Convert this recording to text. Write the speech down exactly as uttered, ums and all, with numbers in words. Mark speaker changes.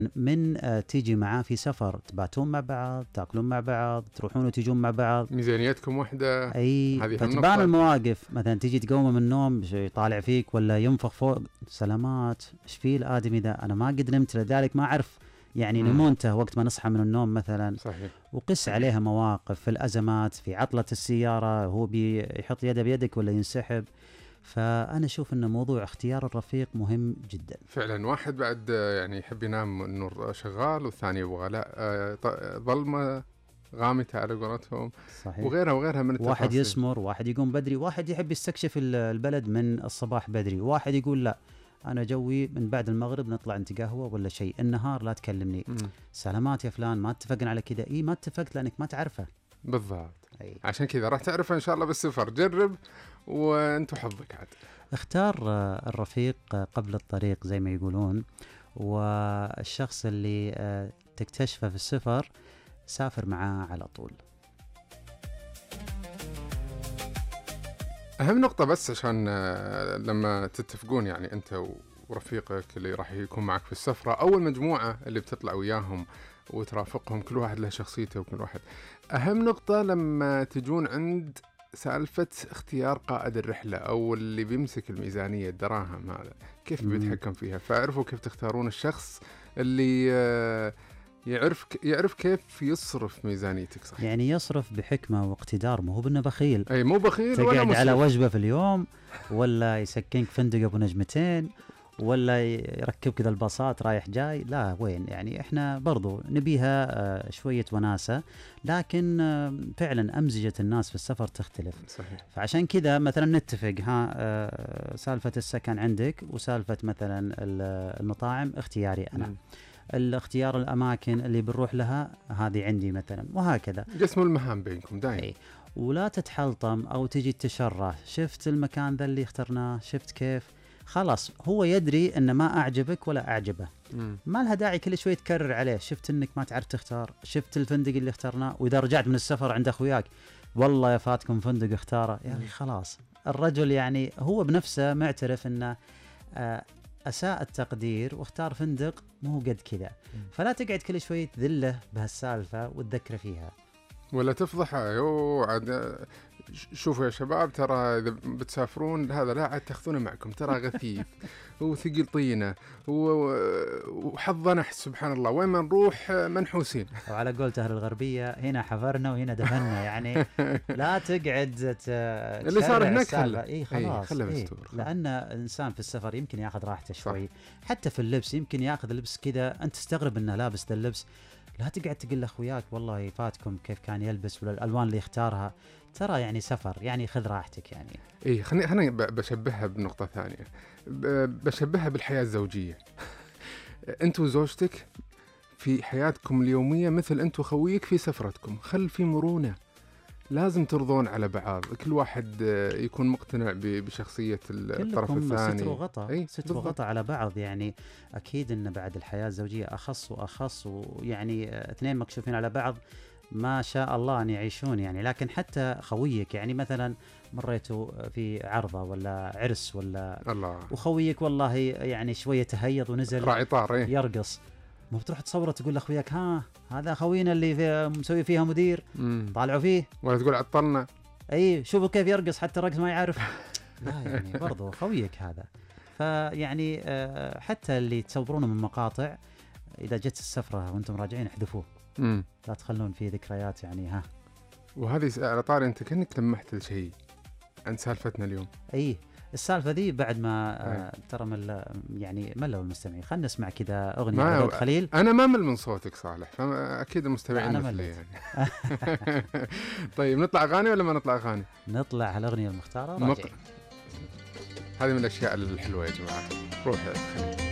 Speaker 1: من آه، تيجي معاه في سفر، تباتون مع بعض، تاكلون مع بعض، تروحون وتجون مع بعض،
Speaker 2: ميزانيتكم واحدة.
Speaker 1: اي
Speaker 2: هذه
Speaker 1: فتبان
Speaker 2: النقطة.
Speaker 1: المواقف. مثلا تيجي تقوم من النوم يطالع فيك ولا ينفخ فوق، سلامات ايش فيه الادمي ذا، انا ما قد نمت لذلك ما اعرف يعني
Speaker 2: مم.
Speaker 1: نمونته وقت ما نصحى من النوم مثلا.
Speaker 2: صحيح.
Speaker 1: وقس عليها مواقف في الازمات، في عطلة السيارة هو بيحط يده بيدك ولا ينسحب. فانا اشوف ان موضوع اختيار الرفيق مهم جدا.
Speaker 2: فعلا واحد بعد آه، يعني يحب ينام النور شغال، والثاني يبغى لا آه، ط- ظلمة غامتة على قولتهم،
Speaker 1: صحيح.
Speaker 2: وغيرها وغيرها من التفاصيل.
Speaker 1: واحد يسمر، واحد يقوم بدري، واحد يحب يستكشف ال- البلد من الصباح بدري، واحد يقول لا أنا جوي من بعد المغرب نطلع انت قهوة ولا شيء، النهار لا تكلمني.
Speaker 2: مم.
Speaker 1: سلامات يا فلان، ما اتفقنا على كذا. إيه ما اتفقت لأنك ما تعرفه.
Speaker 2: بالضبط.
Speaker 1: أي.
Speaker 2: عشان كذا راح تعرف إن شاء الله بالسفر. جرب وأنت حظك عاد.
Speaker 1: اختار آه، الرفيق آه، قبل الطريق زي ما يقولون، والشخص اللي آه، تكتشفه في السفر سافر معاه على طول.
Speaker 2: أهم نقطة بس عشان آه، لما تتفقون يعني أنت ورفيقك اللي راح يكون معك في السفرة أو المجموعة اللي بتطلع وياهم وترافقهم، كل واحد له شخصيته وكل واحد. أهم نقطة لما تجون عند سالفة اختيار قائد الرحلة أو اللي بيمسك الميزانية الدراهم، هذا كيف
Speaker 1: مم.
Speaker 2: بيتحكم فيها. فاعرفوا كيف تختارون الشخص اللي آه، يعرف يعرف كيف يصرف ميزانيتك صح.
Speaker 1: يعني يصرف بحكمة واقتدار، مو هو بأنه بخيل.
Speaker 2: أي مو بخيل ولا
Speaker 1: تقعد على
Speaker 2: مسرف.
Speaker 1: وجبة في اليوم، ولا يسكنك فندق أبو نجمتين، ولا يركب كذا الباصات رايح جاي. لا وين يعني احنا برضو نبيها آه، شوية وناسة، لكن آه، فعلا أمزجة الناس في السفر تختلف.
Speaker 2: صحيح.
Speaker 1: فعشان كذا مثلا نتفق ها آه، سالفة السكن عندك، وسالفة مثلا ال- المطاعم اختياري أنا،
Speaker 2: مم.
Speaker 1: الاختيار الأماكن اللي بنروح لها هذه عندي مثلا، وهكذا.
Speaker 2: قسموا المهام بينكم دائما.
Speaker 1: أي. ولا تتحلطم أو تجي تشره، شفت المكان ذا اللي اخترناه، شفت كيف، خلاص هو يدري أن ما أعجبك ولا أعجبه،
Speaker 2: مم.
Speaker 1: ما لها داعي كل شوي تكرر عليه. شفت أنك ما تعرف تختار، شفت الفندق اللي اخترناه، وإذا رجعت من السفر عند أخوياك والله يا فاتكم فندق اختاره، يا أخي خلاص. الرجل يعني هو بنفسه معترف أنه آه، أساء التقدير واختار فندق مو قد كذا. فلا تقعد كل شوي تذله بهالسالفة وتذكر فيها.
Speaker 2: ولا تفضحه. يو عاد ش- شوفوا يا شباب، ترى إذا بتسافرون هذا لا عاد تاخذونه معكم، ترى غثيث وثقيل طينة و- وحظنا نحس سبحان الله، وين ما نروح منحوسين.
Speaker 1: وعلى قولة أهل الغربية هنا حفرنا وهنا دفنا. يعني لا تقعد ت-
Speaker 2: اللي صار
Speaker 1: تشرع
Speaker 2: هناك
Speaker 1: السالفة.
Speaker 2: خله.
Speaker 1: إيه
Speaker 2: إيه،
Speaker 1: خلاص.
Speaker 2: خله
Speaker 1: إيه
Speaker 2: مستور.
Speaker 1: لأن الإنسان في السفر يمكن ياخذ راحته
Speaker 2: صح.
Speaker 1: شوي، حتى في اللبس يمكن ياخذ لبس كذا أنت تستغرب إنه لابس ذا اللبس. لا تقعد تقول لأخوياك والله فاتكم كيف كان يلبس ولا الألوان اللي اختارها. ترى يعني سفر، يعني خذ راحتك يعني.
Speaker 2: إيه خليني خليني ب- بشبهها بنقطة ثانية، ب- بشبهها بالحياة الزوجية. أنت وزوجتك في حياتكم اليومية مثل أنت وخويك في سفرتكم، خل في مرونة، لازم ترضون على بعض، كل واحد آه، يكون مقتنع ب- بشخصية الطرف
Speaker 1: كلكم
Speaker 2: الثاني.
Speaker 1: ستر وغطى.
Speaker 2: أي،
Speaker 1: ستر
Speaker 2: بالضبط.
Speaker 1: وغطى على بعض. يعني أكيد إن بعد الحياة الزوجية أخص وأخص، ويعني آه، اثنين مكشوفين على بعض ما شاء الله أن يعيشون يعني. لكن حتى خويك يعني مثلا مريتوا في عرضة ولا عرس ولا،
Speaker 2: الله.
Speaker 1: وخويك والله يعني شوية تهيض ونزل
Speaker 2: راعي طار. إيه.
Speaker 1: يرقص، ما بتروح تصوره تقول لأخوياك ها هذا خوينا اللي في مسوي فيها مدير،
Speaker 2: مم.
Speaker 1: طالعوا فيه.
Speaker 2: ولا تقول عطلنا.
Speaker 1: اي شوفوا كيف يرقص حتى الرقص ما يعرف. لا يعني برضو خويك هذا. فيعني آه، حتى اللي تصورونه من مقاطع اذا جت السفره وانتم راجعين احذفوه،
Speaker 2: مم.
Speaker 1: لا تخلون فيه ذكريات يعني. ها
Speaker 2: وهذه س- على طاري أنت كأنك لمحت الشيء عن سالفتنا اليوم.
Speaker 1: اي السالفه ذي بعد ما آه، ترى مل يعني ملوا المستمعين. خلينا نسمع كذا اغنيه
Speaker 2: ما-
Speaker 1: على ذوق خليل.
Speaker 2: أنا ما مل من صوتك صالح، فأكيد المستمعين
Speaker 1: لا، أنا
Speaker 2: مثلي
Speaker 1: مليت.
Speaker 2: يعني. طيب نطلع أغاني ولا ما نطلع أغاني؟
Speaker 1: نطلع على الاغنيه المختاره
Speaker 2: مق-
Speaker 1: راجعين.
Speaker 2: هذه من الأشياء الحلوة يا جماعة. روح يا خليل.